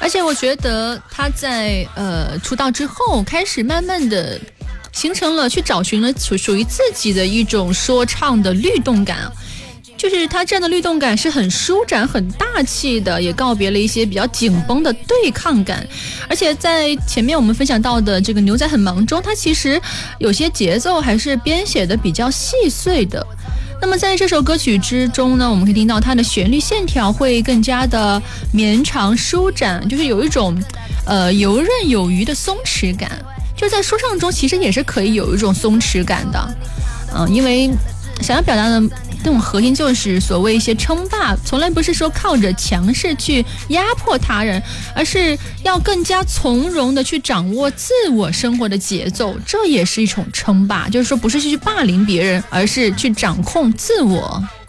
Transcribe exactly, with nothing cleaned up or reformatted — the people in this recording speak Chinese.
而且我觉得他在呃出道之后，开始慢慢的形成了去找寻了属属于自己的一种说唱的律动感。就是他这样的律动感是很舒展很大气的，也告别了一些比较紧绷的对抗感。而且在前面我们分享到的这个牛仔很忙中，他其实有些节奏还是编写的比较细碎的。那么在这首歌曲之中呢，我们可以听到它的旋律线条会更加的绵长舒展，就是有一种呃游刃有余的松弛感。就在说唱中其实也是可以有一种松弛感的，嗯、呃，因为想要表达的那种核心就是所谓一些称霸，从来不是说靠着强势去压迫他人，而是要更加从容的去掌握自我生活的节奏，这也是一种称霸，就是说不是去霸凌别人，而是去掌控自我。